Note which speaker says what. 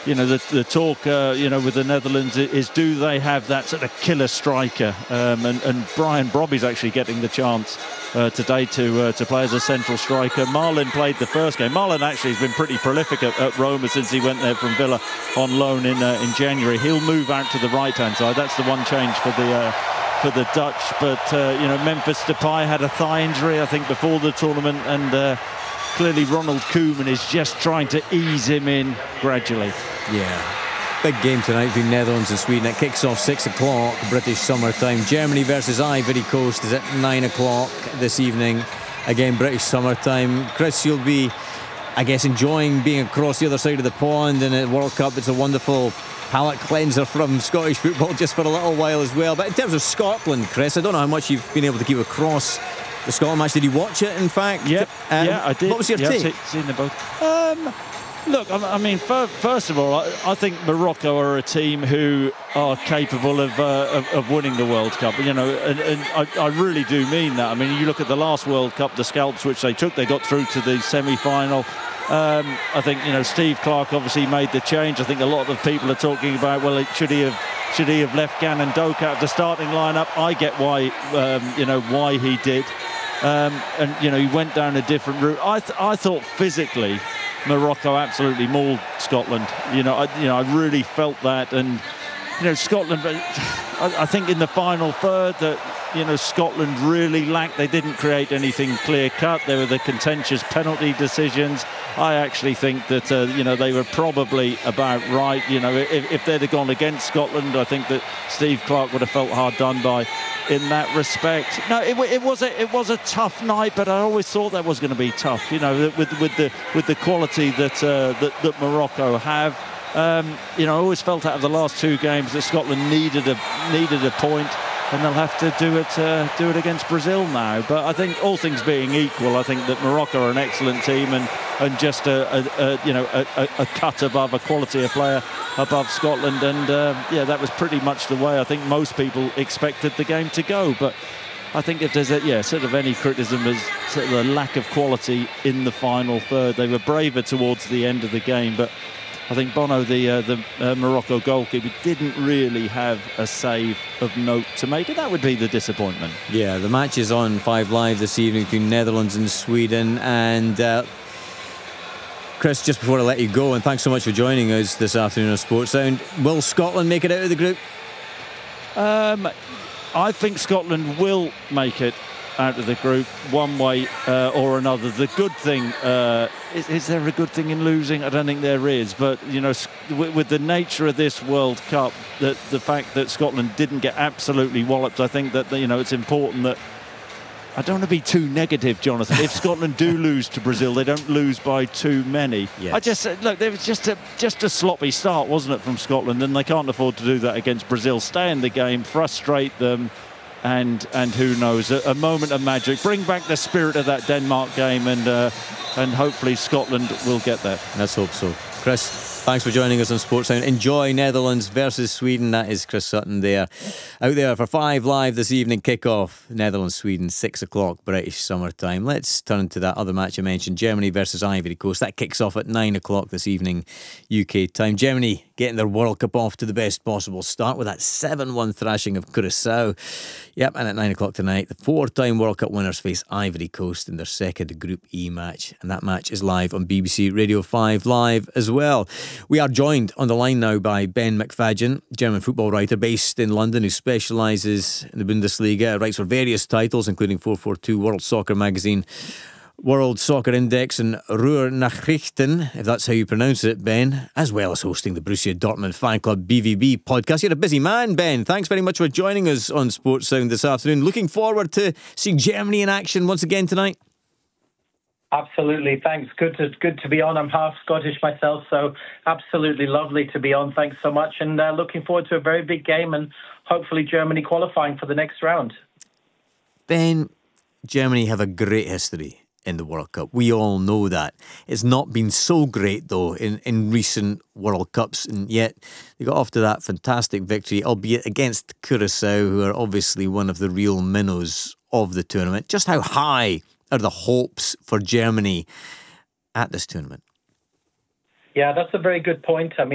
Speaker 1: the talk, with the Netherlands is, do they have that sort of killer striker? And Brian Brobby's actually getting the chance today to play as a central striker. Marlon played the first game. Marlon actually has been pretty prolific at Roma since he went there from Villa on loan in January. He'll move out to the right-hand side. That's the one change for the Dutch. But, Memphis Depay had a thigh injury, I think, before the tournament, and clearly Ronald Koeman is just trying to ease him in gradually.
Speaker 2: Yeah. Big game tonight between Netherlands and Sweden. It kicks off 6 o'clock British summer time. Germany versus Ivory Coast is at 9 o'clock this evening. Again, British summer time. Chris, you'll be, I guess, enjoying being across the other side of the pond in a World Cup. It's a wonderful palate cleanser from Scottish football just for a little while as well. But in terms of Scotland, Chris, I don't know how much you've been able to keep across the Scotland match. Did you watch it, in fact?
Speaker 1: Yeah, I did.
Speaker 2: What was your take?
Speaker 1: Seen the both. Look, I mean, first of all, I think Morocco are a team who are capable of winning the World Cup. And I really do mean that. I mean, you look at the last World Cup, the scalps which they took, they got through to the semi-final. I think, Steve Clarke obviously made the change. I think a lot of people are talking about, well, should he have left Gannon Doak out of the starting lineup? I get why he did. He went down a different route. I thought physically Morocco absolutely mauled Scotland. I really felt that. And Scotland, I think in the final third that Scotland really lacked. They didn't create anything clear cut. There were the contentious penalty decisions. I actually think that they were probably about right. If they'd have gone against Scotland, I think that Steve Clarke would have felt hard done by in that respect. No, it was a tough night, but I always thought that was going to be tough. With the quality that Morocco have. I always felt out of the last two games that Scotland needed a point, and they'll have to do it against Brazil now. But I think all things being equal, I think that Morocco are an excellent team and just a cut above, a quality of player above Scotland, and that was pretty much the way I think most people expected the game to go. But I think if there's any criticism is sort of the lack of quality in the final third. They were braver towards the end of the game, but I think Bono, the Morocco goalkeeper, didn't really have a save of note to make, and that would be the disappointment. Yeah,
Speaker 2: the match is on 5 Live this evening between Netherlands and Sweden. And Chris, just before I let you go, and thanks so much for joining us this afternoon on Sports Sound, will Scotland make it out of the group?
Speaker 1: I think Scotland will make it out of the group one way or another. The good thing, is there a good thing in losing? I don't think there is, but with the nature of this World Cup, the fact that Scotland didn't get absolutely walloped, I think that it's important that I don't want to be too negative, Jonathan. If Scotland do lose to Brazil, they don't lose by too many. Yes. There was just a sloppy start, wasn't it, from Scotland, and they can't afford to do that against Brazil. Stay in the game, frustrate them, and who knows, a moment of magic. Bring back the spirit of that Denmark game, and hopefully Scotland will get there.
Speaker 2: Let's hope so. Chris, thanks for joining us on Sports Sound. Enjoy Netherlands versus Sweden. That is Chris Sutton there. Out there for 5 Live this evening. Kick-off, Netherlands-Sweden, 6 o'clock British summer time. Let's turn to that other match I mentioned, Germany versus Ivory Coast. That kicks off at 9 o'clock this evening UK time. Germany getting their World Cup off to the best possible start with that 7-1 thrashing of Curaçao. Yep, and at 9 o'clock tonight, the 4-time World Cup winners face Ivory Coast in their second Group E match. And that match is live on BBC Radio 5 Live as well. We are joined on the line now by Ben McFadyen, German football writer based in London, who specialises in the Bundesliga, writes for various titles including 442, World Soccer Magazine, World Soccer Index and Ruhr Nachrichten, if that's how you pronounce it, Ben, as well as hosting the Borussia Dortmund Fan Club BVB podcast. You're a busy man, Ben. Thanks very much for joining us on Sports Sound this afternoon. Looking forward to seeing Germany in action once again tonight.
Speaker 3: Absolutely, thanks. Good to be on. I'm half Scottish myself, so absolutely lovely to be on. Thanks so much, and looking forward to a very big game and hopefully Germany qualifying for the next round.
Speaker 2: Ben, Germany have a great history in the World Cup. We all know that. It's not been so great, though, in recent World Cups, and yet they got off to that fantastic victory, albeit against Curaçao, who are obviously one of the real minnows of the tournament. Just how high are the hopes for Germany at this tournament?
Speaker 3: Yeah, that's a very good point. I mean,